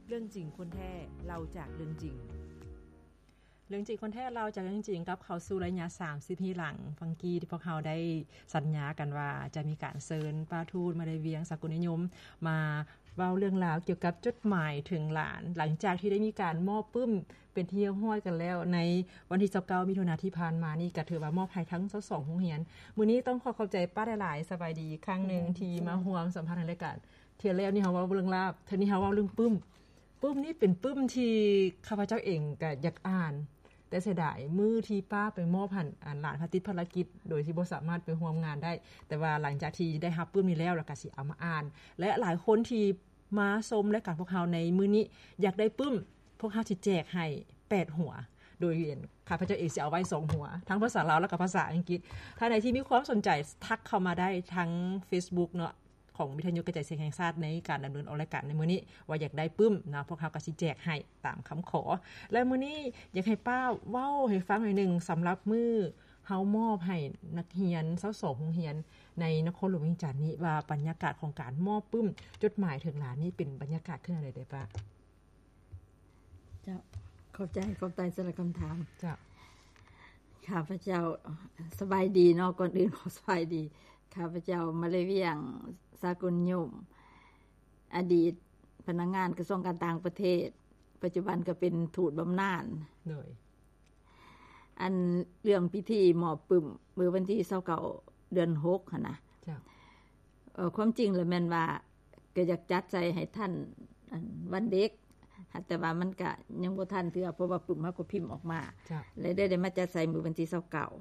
เรื่องจริงคนแท้เราจากเรื่องจริงเรื่องจริงคนแท้เราจากเรื่องจริงกับเขาสู่ระยะ30ปีหลังฟังกี้ที่พวกเขาได้สัญญากันว่าจะมีการเชิญป้าทูตมาได้เวียงสากลนิยมมาเว้าเรื่องราวเกี่ยวกับจดหมายถึงหลานหลังจากที่ได้มีการมอบปึ้มเป็นที่ห้อยกันแล้วในวันที่29มิถุนายนที่ผ่านมานี่ก็ถือว่ามอบให้ทั้ง2โรงเรียนมื้อนี้ต้องขอขอบใจป้าหลายๆสบายดีครั้งนึงที่มาร่วมสัมภาษณ์ในรายการเที่ยแล้วนี่เฮาเว้าเรื่องลาบเทื่อนี้เฮาเว้าเรื่องปึ้มนี่เป็นปึ้มที่ข้าพเจ้าเองก็อยากอ่านแต่เสียดายมื้อที่ป้าไปมอบให้หลานติดภารกิจโดยที่บ่สามารถไปร่วมงานได้แต่ว่าหลังจากที่ได้รับปึ้มนี้แล้วก็สิเอามาอ่านและหลายคนที่มาชมรายการพวกเฮาในมื้อนี้อยากได้ปึ้มพวกเฮาสิแจกให้8หัวโดยข้าพเจ้าเองสิเอาไว้2หัวทั้งภาษาลาวและก็ภาษาอังกฤษถ้าใดที่มีความสนใจทักเข้ามาได้ทั้ง Facebook เนาะของวิทยุกระจายเสียงแห่งชาติในการดำเนินรายการในมื้อนี้ว่าอยากได้ปึ้มนะพวกเฮาก็สิแจกให้ตามคำขอและมื้อนี้อยากให้ป้าเว้าให้ฟังหน่อยนึงสำหรับมื้อเฮามอบให้นักเรียน22โรงเรียนในนครหลวงเวียงจันทน์นี้ว่าบรรยากาศของการมอบปึ้มจดหมายถึงหลานนี่เป็นบรรยากาศขึ้นอะไรได้ป้าเจ้าเข้าใจสำหรับคำถามเจ้าข้าพเจ้าสบายดีเนาะก่อนอื่นขอสบายดีข้าพเจ้ามาเลยเวียงสากลนิยมอดีตพนักงานกระทรวงการต่างประเทศปัจจุบันก็เป็นทูตบำนาญโดยอันเรื่องพิธีมอบปึ้มมื้อวันที่29เดือน6หั่นน่ะเจ้าความจริงแล้วแม่นว่าก็อยากจัดใจให้ท่านวันเด็กแต่ว่ามันก็ยังบ่ทันเทื่อเพราะว่าปึ้มเฮาก็พิมพ์ออกมาเลยได้มาจัดใส่มื้อวันที่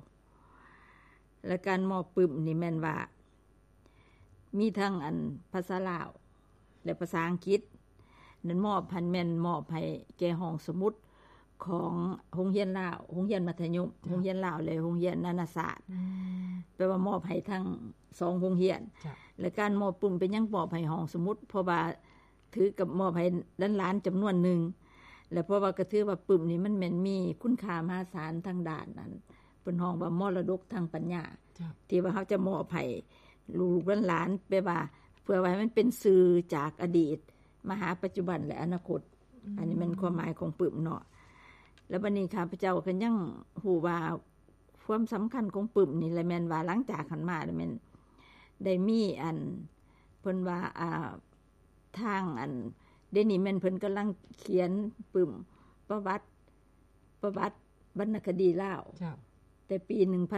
29และการมอบปึ้มนี่แม่นว่ามีทั้งอันภาษาลาวและภาษาอังกฤษนั้นมอบพันแม่นมอบให้แก่ห้องสมุดของโรงเรียนลาวโรงเรียนมัธยมโรงเรียนลาวและโรงเรียนนานาศาสตร์แปลว่ามอบให้ทั้ง2โรงเรียนและการมอบปึ้มเป็นยังมอบให้ห้องสมุดเพราะว่าถือกับมอบให้หลานๆจำนวนนึงและเพราะว่าก็ถือว่าปึ้มนี่มันแม่นมีคุณค่ามหาศาลทางด้านนั้นเพิ่นฮ้องว่ามรดกทางปัญญาที่ว่าเฮาจะมอบให้ลูกหลานๆแปลว่าเพื่อไว้มันเป็นสื่อจากอดีตมาหาปัจจุบันและอนาคตอันนี้มันความหมายของปึ้มเนาะแล้วบัดนี้ข้าพเจ้าก็ยังฮู้ว่าความสำคัญของปึ้มนี่แหละแม่นว่าหลังจากหันมาแล้วแม่นได้มีอันเพิ่นว่าทางอันเดี๋ยวนี้แม่นเพิ่นกำลังเขียนปึ้มประวัติวรรณคดีลาวแต่ปี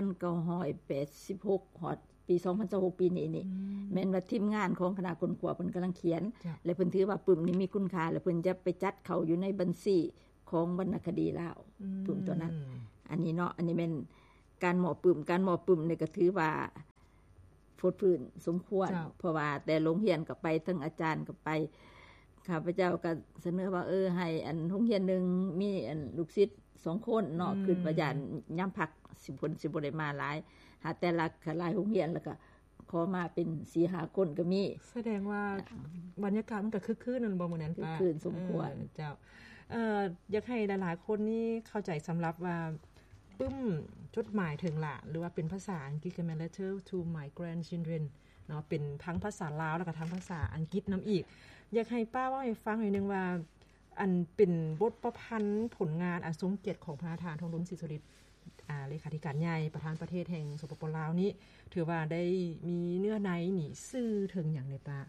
1986ฮอดปี2026ปีนี้นี่แม่นว่าทีมงานของคณะคนขวาเพิ่นกำลังเขียนและเพิ่นถือว่าปึ้มนี้มีคุณค่าและเพิ่นจะไปจัดเข้าอยู่ในบัญชีของวรรณคดีลาวปึ้มตัวนั้นอันนี้เนาะอันนี้แม่นการมอบปึ้มนี่ก็ถือว่าฟดพื้นสมควรเพราะว่าแต่โรงเรียนก็ไปทั้งอาจารย์ก็ไปข้าพเจ้าก็เสนอว่าให้อันโรงเรียนนึงมีอันลูกศิษย์2คนเนาะขึ้นว่าญาติยามพัก10คนสิบ่ได้มาหลายหาแต่ละหลายโรงเรียนแล้วก็ขอมาเป็น 4-5 คนก็มีแสดงว่าบรรยากาศมันก็คึกคืนนั่นบ่มื้อนั้นป้าคึกคืนสมควรเจ้าอยากให้หลายๆคนนี่เข้าใจสำหรับว่าปึ้มจดหมายถึงหลานหรือว่าเป็นภาษาอังกฤษก็ letter to my grandchildren เนาะเป็นทั้งภาษาลาวแล้วก็ทั้งภาษาอังกฤษนําอีกอยากให้ป้าเว้าให้ฟังหน่อยนึงว่าอันเป็นบทประพันธ์ผลงานอันทรงเกียรติของพระราชทานทองล้นศรีสุริตเลขาธิการใหญ่ประธานประเทศแห่งสปป.ลาวนี้ถือว่าได้มีเนื้อในนี่ซื่อถึงหยังได้ป้า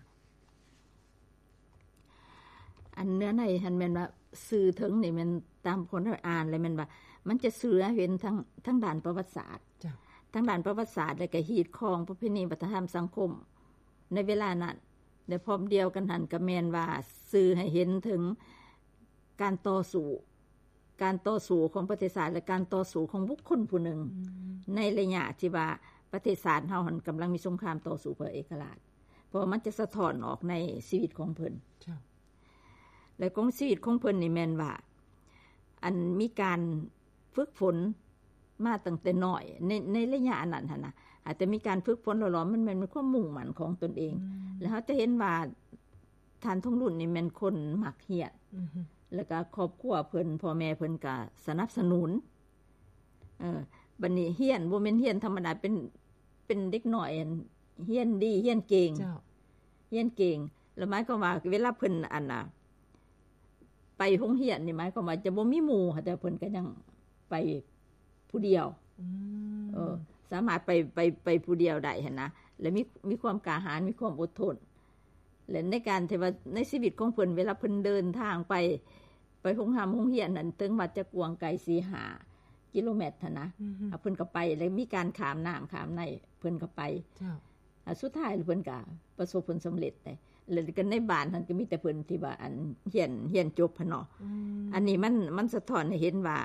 อันเนื้อในหั่นแม่นว่าสื่อถึงนี่มันตามคนอ่านแล้วแม่นว่ามันจะสื่อให้เห็นทั้งด้านประวัติศาสตร์จ้ะทั้งด้านประวัติศาสตร์และก็ฮีตของประเพณีวัฒนธรรมสังคมในเวลานั้นและพร้อมเดียวกันหั่นก็แม่นว่าสื่อให้เห็นถึงการต่อสู้ของประเทศชาติและการต่อสู้ของบุคคลผู้หนึ่งในระยะที่ว่าประเทศชาติเฮาหั่นกําลังมีสงครามต่อสู้เพื่อเอกราชเพราะมันจะสะท้อนออกในชีวิตของเพิ่นจ้ะและของชีวิตของเพิ่นนี่แม่นว่าอันมีการฝึกฝนมาตั้งแต่น้อยในระยะนั้นหั่นน่ะอาจจะมีการฝึกฝนหล่อๆมันแม่นเป็นความมุ่งมั่นของตนเองแล้วเฮาจะเห็นว่าท่านทองรุ่นนี่แม่นคนมักเรียนแล้วก็ครอบครัวเพิ่นพ่อแม่เพิ่นก็สนับสนุนบัดนี้เรียนบ่แม่นเรียนธรรมดาเป็นเด็กน้อยเรียนดีเรียนเก่งเรียนเก่งแล้วหมายความว่าเวลาเพิ่นอันน่ะไปโรงเรียนนี่หมายความว่าจะบ่มีหมู่แต่เพิ่นก็ยังไปผู้เดียวสามารถไปผู้เดียวได้หั่นนะและมีความกล้าหาญมีความอดทนและในการที่ว่าในชีวิตของเพิ่นเวลาเพิ่นเดินทางไปโรงเรียนนั้นถึงว่าจะกวางไกล 4-5 กิโลเมตรหั่นนะเพิ่นก็ไปแล้วมีการข้ามน้ำข้ามในเพิ่นก็ไปสุดท้ายเพิ่นก็ประสบผลสำเร็จได้แล้วก็ในบ้านนั้นก็มีแต่เพิ่นที่ว่าอันเรียนจบหั่นเนาะอันนี้มันสะท้อนให้เห็นว่า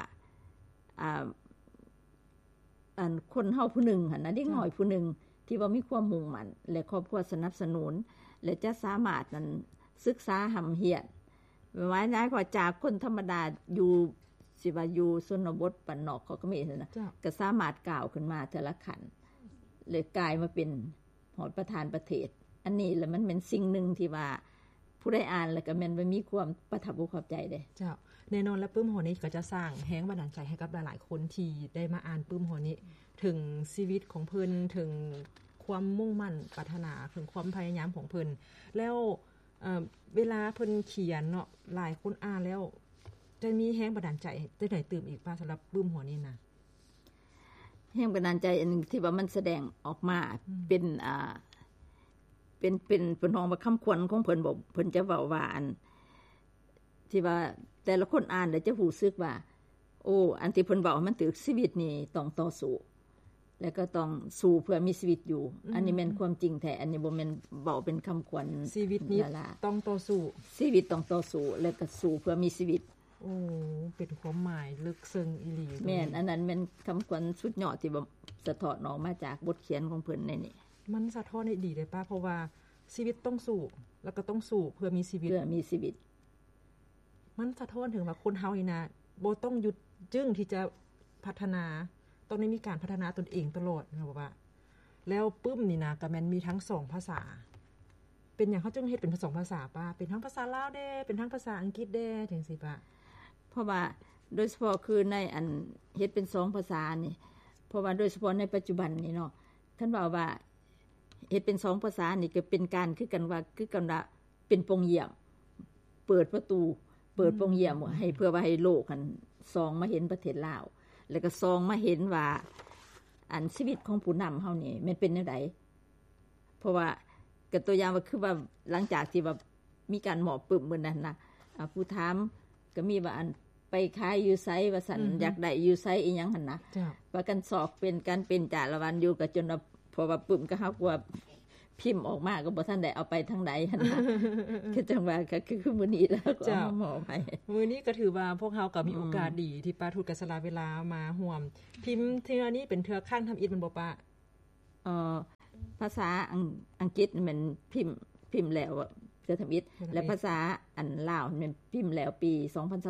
อันคนเฮาผู้หนึ่งหั่นนะเด็กน้อยผู้หนึ่งที่ว่ามีความมุ่งมั่นและครอบครัวสนับสนุนและจะสามารถนั้นศึกษาหำเฮียนหมายถึงว่าจากคนธรรมดาอยู่สิว่าอยู่ชนบทบ้านนอกเขาก็มีนะก็สามารถก้าวขึ้นมาแต่ละขั้นเลยกลายมาเป็นหอดประธานประเทศอันนี้แหละมันเป็นสิ่งหนึ่งที่ว่าผู้ได้อ่านแล้วก็แม่นบ่มีความประทับอกใจเด้เจ้าแน่นอนและปึ้มหัวนี้ก็จะสร้างแรงบันดาลใจให้กับหลายๆคนที่ได้มาอ่านปึ้มหัวนี้ถึงชีวิตของเพิ่นถึงความมุ่งมั่นปรารถนาถึงความพยายามของเพิ่นแล้วเวลาเพิ่นเขียนเนาะหลายคนอ่านแล้วจะมีแรงบันดาลใจจังได๋ตื่มอีกป่ะสำหรับปึ้มหัวนี้นะแรงบันดาลใจอันนึงที่ว่ามันแสดงออกมาเป็นเป็นห้องว่าคำขวัญของเพิ่นบอกเพิ่นจะเว้าว่าอันที่ว่าแต่ละคนอ่านแล้วจะรู้สึกว่าโอ้อันที่เพิ่นเว้ามันถึกชีวิตนี่ต้องต่อสู้แล้วก็ต้องสู้เพื่อมีชีวิตอยู่อันนี้แม่นความจริงแท้อันนี้บ่แม่นเว้าเป็นคำขวัญชีวิตนี้ต้องต่อสู้ชีวิตต้องต่อสู้แล้วก็สู้เพื่อมีชีวิตโอ้เป็นความหมายลึกซึ้งอีหลีแม่นอันนั้นแม่นคำขวัญสุดยอดที่บ่สะท้อนออกมาจากบทเขียนของเพิ่นในนี้มันสะท้อนได้ดีเลยป้าเพราะว่าชีวิตต้องสู้แล้วก็ต้องสู้เพื่อมีชีวิตมันสะท้อนถึงว่าคนเฮานี่นะบ่ต้องหยุดจึ้งที่จะพัฒนาต้องได้มีการพัฒนาตนเองตลอดนะว่าแล้วปึ้มนี่นะก็แม่นมีทั้ง2ภาษาเป็นหยังเฮาจึงเฮ็ดเป็น2ภาษาป้าเป็นทั้งภาษาลาวเด้เป็นทั้งภาษาอังกฤษเด้จังซี่ป้าเพราะว่าโดยเฉพาะคือในอันเฮ็ดเป็น2ภาษานี่เพราะว่าโดยเฉพาะในปัจจุบันนี่เนาะท่านว่าเฮ็ดเป็น2ภาษานี่ก็เป็นการคือกันว่าเป็นปงเยี่ยมเปิดประตูเปิดปงเยี่ยมให้เพื่อว่าให้โลกกันส่องมาเห็นประเทศลาวแล้วก็ส่องมาเห็นว่าอันชีวิตของผู้นำเฮานี่มันเป็นจังได๋เพราะว่าก็ตัวอย่างว่าคือว่าหลังจากที่ว่ามีการหมอบปึ้มมื้อนั้นนะผู้ถามก็มีว่าอันไปขายอยู่ไสว่าซั่นอยากได้อยู่ไสอีหยังหั่นนะว่ากันสอบเป็นการเป็นจารวันอยู่ก็จนว่าเพราะว่าปึ้มก็เฮากว่าพิมพ์ออกมาก็บ่ทันได้เอาไปทางใดหั่นนะคือจังว่าก็คือมื้อนี้แล้วก็เอาหมอไปมื้อนี้ก็ถือว่าพวกเฮาก็มีโอกาสดีที่ป้าทูตก็สละเวลามาร่วมพิมพ์เทื่อนี้เป็นเทื่อข้างทำอิฐมันบ่ป้าภาษาอังกฤษมันพิมพ์แล้วเทื่อทำอิฐและภาษาอันลาวมันพิมพ์แล้วปี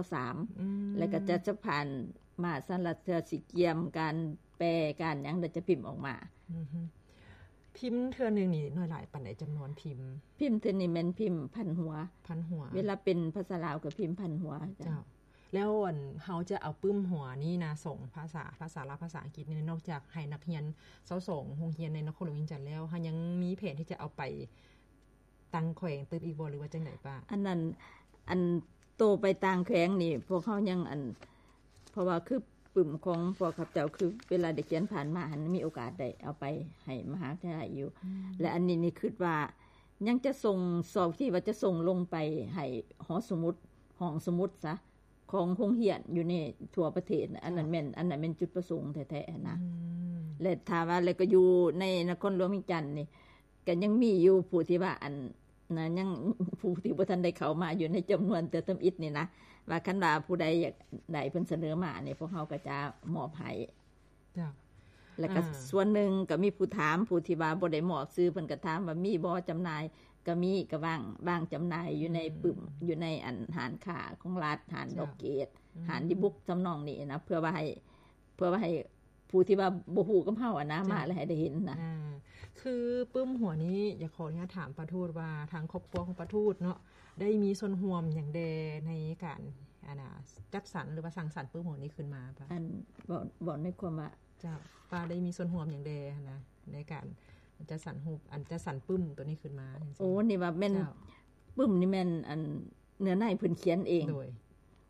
2023แล้วก็จะผ่านมาซั่นละเทื่อสิเกียมการแปลการหยังแล้วจะพิมพ์ออกมาพิมพ์เทื่อนึงนี่น้อยหลายปานใดจำนวนพิมพ์เทื่อนี้แม่นพิมพ์1,000 หัวเวลาเป็นภาษาลาวก็พิมพ์1,000 หัวจ้ะแล้วเฮาจะเอาปึ้มหัวนี่นะส่งภาษาลาวภาษาอังกฤษนี่นอกจากให้นักเรียน22โรงเรียนในนครหลวงวิงจันทน์แล้วเฮายังมีแผนที่จะเอาไปตั้งแขวงตึกอีกบ่หรือว่าจังได๋ป้าอันนั้นอันโตไปต่างแขวงนี่พวกเฮายังเพราะว่าคือปึ้มของพวกข้าเจ้าคือเวลาเด็กเรียนผ่านมาหันมีโอกาสได้เอาไปให้มหาวิทยาลัยอยู่และอันนี้นี่คิดว่ายังจะส่งสอบที่ว่าจะส่งลงไปให้หอสมุดห้องสมุดซะของโรงเรียนอยู่ในทั่วประเทศอันนั้นแม่นจุดประสงค์แท้ๆนะและถ้าว่าแล้วก็อยู่ในนครหลวงวิงจันทน์นี่ก็ยังมีอยู่ผู้ที่ว่านะยังผู้ที่บ่ทันได้เข้ามาอยู่ในจำนวนแต่ทำอิฐนี่นะว่าคันว่าผู้ใดอยากได้เพิ่นเสนอมานี่พวกเฮาก็จะมอบให้จ้ะแล้วก็ส่วนนึงก็มีผู้ถามผู้ที่ว่าบ่ได้มอบซื้อเพิ่นก็ถามว่ามีบ่จำหน่ายก็มีก็วางจำหน่ายอยู่ในปึ้มอยู่ในห้านค้าของรัฐห้านดอกเกตห้านดิบุกจำนองนี่นะเพื่อว่าให้ผู้ที่ว่าบ่ฮู้กับเฮานะมาแล้วให้ได้เห็นนะคือปึ้มหัวนี้อยากขออนุญาตถามป้าทูตว่าทางครอบครัวของป้าทูตเนาะได้มีส่วนร่วมหยังใดในการจัดสรรหรือว่าสร้างสรรค์ปึ้มหัวนี้ขึ้นมาป่ะบ่ในความว่าจ้ะป้าได้มีส่วนร่วมหยังใดนะในการจัดสรรรูปจัดสรรปึ้มตัวนี้ขึ้นมาโอ้นี่ว่าแม่นปึ้มนี่แม่นเนื้อในเพิ่นเขียนเอง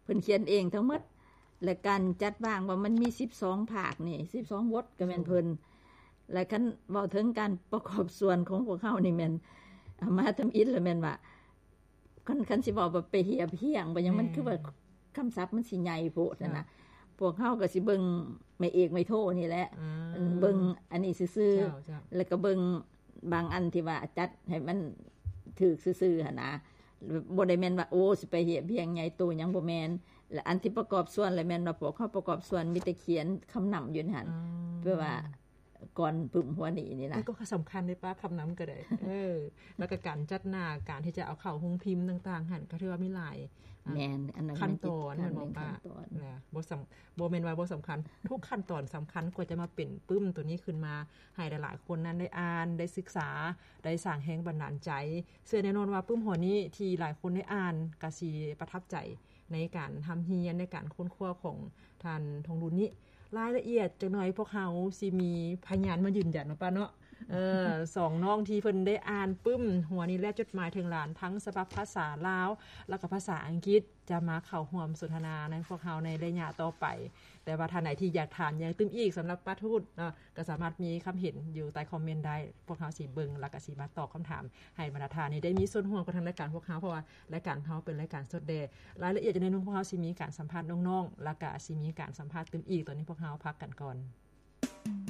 พิ่นเขียนเองทั้งหมดและการจัดวางว่ามันมี12ภาคนี่12บทก็แม่นเพิ่นและคันเว้าถึงการประกอบส่วนของพวกเฮานี่แม่นมาทำอิฐแล้วแม่นว่าคันสิบอกว่าไปเหียบเฮียงบ่ยังมันคือว่าคำศัพท์มันสิใหญ่โพดนะพวกเฮาก็สิเบิ่งไม่เอกไม่โทนี่แหละเบิ่งอันนี้ซื่อๆแล้วก็เบิ่งบางอันที่ว่าจัดให้มันถูกซื่อๆหั่นนะบ่ได้แม่นว่าโอ้สิไปเหียบเฮียงใหญ่โตหยังบ่แม่นและอันที่ประกอบส่วนแล้วแม่นว่าพวกเฮาประกอบส่วนมีแต่เขียนคำนำอยู่นั่นเพื่อว่าก่อนปึ้มหัวนี่นี่นะก็สำคัญในป้าคำนำก็ได้แล้วก็การจัดหน้าการที่จะเอาเข้าโรงพิมพ์ต่างๆหั่นก็ถือว่ามีหลายแม่นอันนั้นขั้นตอนเหมือนบ่ป้านะบ่แม่นว่าบ่สำคัญทุกขั้นตอนสำคัญกว่าจะมาเป็นปึ้มตัวนี้ขึ้นมาให้หลายๆคนนั้นได้อ่านได้ศึกษาได้สร้างแรงบันดาลใจเชื่อแน่นอนว่าปึ้มหัวนี้ที่หลายคนได้อ่านก็สิประทับใจในการทำเฮียนในการค้นคว้าของท่านทองรุ่นนี้รายละเอียดจักหน่อยพวกเฮาสิมีพยานมายืนยันว่าป้าเนาะ2น้องที่เพิ่นได้อ่านปึ้มหัวนี้และจดหมายถึงหลานทั้งฉบับภาษาลาวแล้วก็ภาษาอังกฤษจะมาเข้าร่วมสนทนาในพวกเฮาในระยะต่อไปแต่ว่าท่านไหนที่อยากถามอย่างตึมอีกสำหรับป้าทูตเนาะก็สามารถมีคำเห็นอยู่ใต้คอมเมนต์ได้พวกเฮาสิเบิ่งแล้วก็สิมาตอบคำถามให้บรรดาท่านนี้ได้มีส่วนร่วมกับทางรายการพวกเฮาเพราะว่ารายการเฮาเป็นรายการสดเดรายละเอียดในพวกเฮาสิมีการสัมภาษณ์น้องๆแล้วก็สิมีการสัมภาษณ์ตึมอีกตอนนี้พวกเฮาพักกันก่อน